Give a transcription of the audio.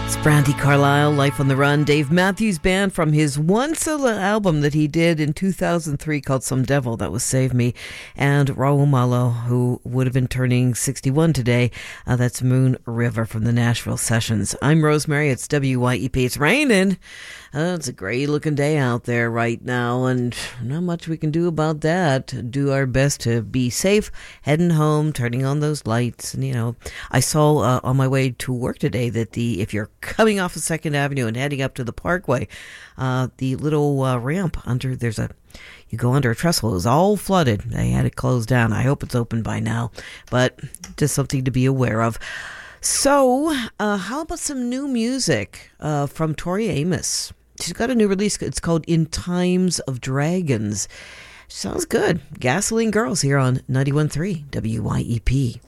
Brandy Carlisle, Life on the Run. Dave Matthews Band from his one solo album that he did in 2003 called Some Devil, that was Save Me. And Raul Malo, who would have been turning 61 today. That's Moon River from the Nashville Sessions. I'm Rosemary. It's WYEP. It's raining. It's a great looking day out there right now, and not much we can do about that. Do our best to be safe, heading home, turning on those lights. And, I saw on my way to work today that if you're coming off of 2nd Avenue and heading up to the Parkway, the little ramp you go under a trestle is all flooded. They had it closed down. I hope it's open by now, but just something to be aware of. So, how about some new music from Tori Amos? She's got a new release. It's called In Times of Dragons. Sounds good. Gasoline Girls here on 91.3 WYEP.